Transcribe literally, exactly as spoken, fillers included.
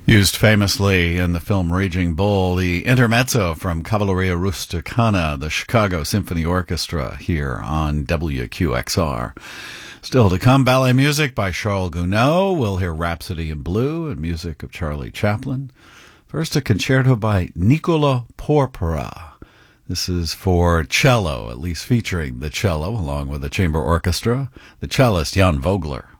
Used famously in the film Raging Bull, the intermezzo from Cavalleria Rusticana, the Chicago Symphony Orchestra, here on W Q X R. Still to come, ballet music by Charles Gounod. We'll hear Rhapsody in Blue and music of Charlie Chaplin. First, a concerto by Nicola Porpora. This is for cello, at least featuring the cello, along with the chamber orchestra, the cellist Jan Vogler.